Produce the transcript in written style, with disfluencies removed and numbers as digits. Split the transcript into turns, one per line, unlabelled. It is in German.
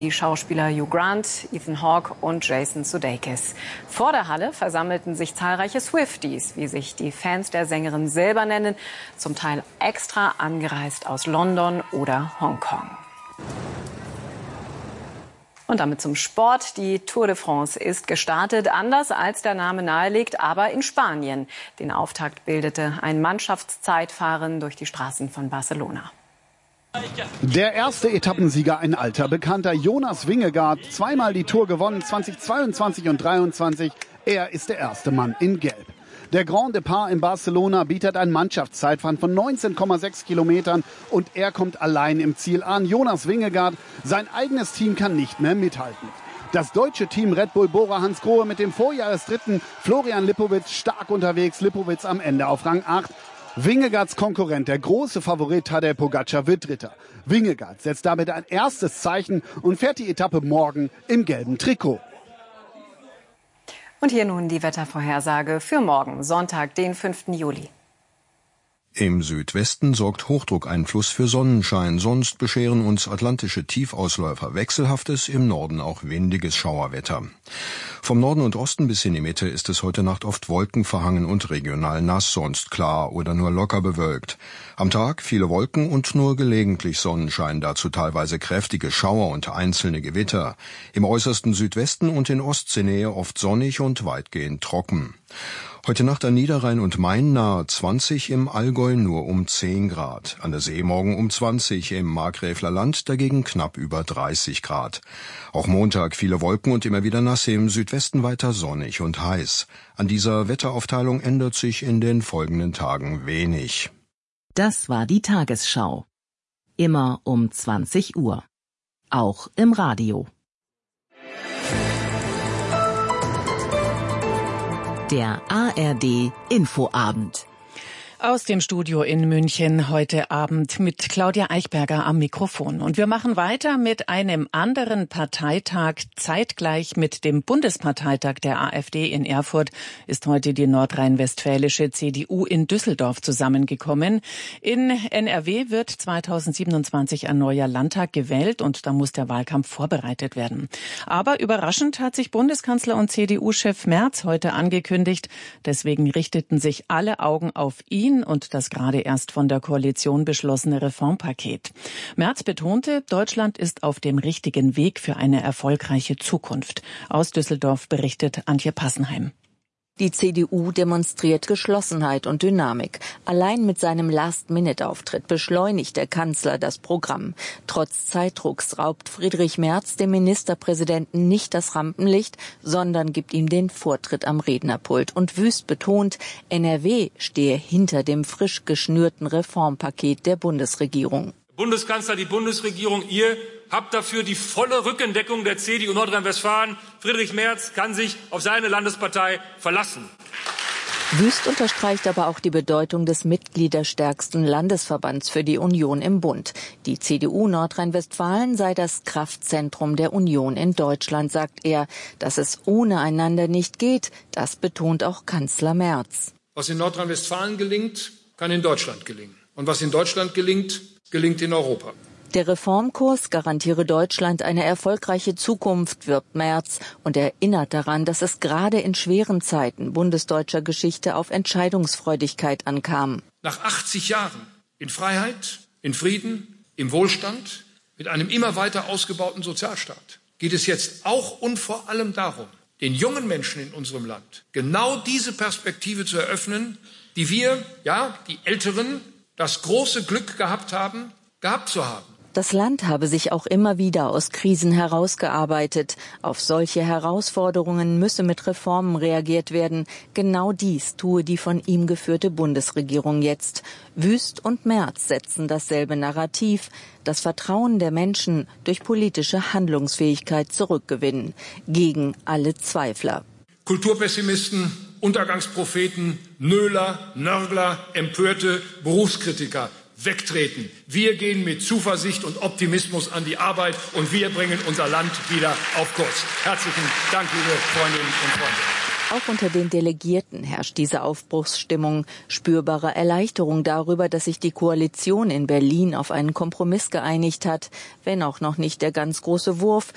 Die Schauspieler Hugh Grant, Ethan Hawke und Jason Sudeikis. Vor der Halle versammelten sich zahlreiche Swifties, wie sich die Fans der Sängerin selber nennen, zum Teil extra angereist aus London oder Hongkong. Und damit zum Sport. Die Tour de France ist gestartet, anders als der Name nahelegt, aber in Spanien. Den Auftakt bildete ein Mannschaftszeitfahren durch die Straßen von Barcelona.
Der erste Etappensieger, ein alter Bekannter, Jonas Vingegaard, zweimal die Tour gewonnen, 2022 und 2023. Er ist der erste Mann in Gelb. Der Grand Depart in Barcelona bietet ein Mannschaftszeitfahren von 19,6 Kilometern und er kommt allein im Ziel an. Jonas Vingegaard, sein eigenes Team kann nicht mehr mithalten. Das deutsche Team Red Bull Bora Hansgrohe mit dem Vorjahresdritten Florian Lipowitz stark unterwegs. Lipowitz am Ende auf Rang 8. Vingegaards Konkurrent, der große Favorit Tadej Pogačar, wird Dritter. Vingegaard setzt damit ein erstes Zeichen und fährt die Etappe morgen im gelben Trikot.
Und hier nun die Wettervorhersage für morgen, Sonntag, den 5. Juli.
Im Südwesten sorgt Hochdruckeinfluss für Sonnenschein, sonst bescheren uns atlantische Tiefausläufer wechselhaftes, im Norden auch windiges Schauerwetter. Vom Norden und Osten bis in die Mitte ist es heute Nacht oft wolkenverhangen und regional nass, sonst klar oder nur locker bewölkt. Am Tag viele Wolken und nur gelegentlich Sonnenschein, dazu teilweise kräftige Schauer und einzelne Gewitter. Im äußersten Südwesten und in Ostseenähe oft sonnig und weitgehend trocken. Heute Nacht an Niederrhein und Main nahe 20, im Allgäu nur um 10 Grad. An der See morgen um 20, im Markgräfler Land dagegen knapp über 30 Grad. Auch Montag viele Wolken und immer wieder nass, im Südwesten weiter sonnig und heiß. An dieser Wetteraufteilung ändert sich in den folgenden Tagen wenig.
Das war die Tagesschau. Immer um 20 Uhr. Auch im Radio. Der ARD Infoabend.
Aus dem Studio in München heute Abend mit Claudia Eichberger am Mikrofon. Und wir machen weiter mit einem anderen Parteitag. Zeitgleich mit dem Bundesparteitag der AfD in Erfurt ist heute die nordrhein-westfälische CDU in Düsseldorf zusammengekommen. In NRW wird 2027 ein neuer Landtag gewählt und da muss der Wahlkampf vorbereitet werden. Aber überraschend hat sich Bundeskanzler und CDU-Chef Merz heute angekündigt. Deswegen richteten sich alle Augen auf ihn und das gerade erst von der Koalition beschlossene Reformpaket. Merz betonte, Deutschland ist auf dem richtigen Weg für eine erfolgreiche Zukunft. Aus Düsseldorf berichtet Antje Passenheim.
Die CDU demonstriert Geschlossenheit und Dynamik. Allein mit seinem Last-Minute-Auftritt beschleunigt der Kanzler das Programm. Trotz Zeitdrucks raubt Friedrich Merz dem Ministerpräsidenten nicht das Rampenlicht, sondern gibt ihm den Vortritt am Rednerpult und wüst betont, NRW stehe hinter dem frisch geschnürten Reformpaket der Bundesregierung.
Bundeskanzler, die Bundesregierung, ihr habt dafür die volle Rückendeckung der CDU Nordrhein-Westfalen. Friedrich Merz kann sich auf seine Landespartei verlassen.
Wüst unterstreicht aber auch die Bedeutung des mitgliederstärksten Landesverbands für die Union im Bund. Die CDU Nordrhein-Westfalen sei das Kraftzentrum der Union in Deutschland, sagt er. Dass es ohne einander nicht geht, das betont auch Kanzler Merz.
Was in Nordrhein-Westfalen gelingt, kann in Deutschland gelingen. Und was in Deutschland gelingt, gelingt in Europa.
Der Reformkurs garantiere Deutschland eine erfolgreiche Zukunft, wirbt Merz und erinnert daran, dass es gerade in schweren Zeiten bundesdeutscher Geschichte auf Entscheidungsfreudigkeit ankam.
Nach 80 Jahren in Freiheit, in Frieden, im Wohlstand, mit einem immer weiter ausgebauten Sozialstaat geht es jetzt auch und vor allem darum, den jungen Menschen in unserem Land genau diese Perspektive zu eröffnen, die wir, ja, die Älteren, das große Glück gehabt zu haben.
Das Land habe sich auch immer wieder aus Krisen herausgearbeitet. Auf solche Herausforderungen müsse mit Reformen reagiert werden. Genau dies tue die von ihm geführte Bundesregierung jetzt. Wüst und Merz setzen dasselbe Narrativ, das Vertrauen der Menschen durch politische Handlungsfähigkeit zurückgewinnen. Gegen alle Zweifler.
Kulturpessimisten, Untergangspropheten, Nöler, Nörgler, Empörte, Berufskritiker. Wegtreten. Wir gehen mit Zuversicht und Optimismus an die Arbeit und wir bringen unser Land wieder auf Kurs. Herzlichen Dank, liebe Freundinnen und Freunde.
Auch unter den Delegierten herrscht diese Aufbruchsstimmung. Spürbare Erleichterung darüber, dass sich die Koalition in Berlin auf einen Kompromiss geeinigt hat. Wenn auch noch nicht der ganz große Wurf,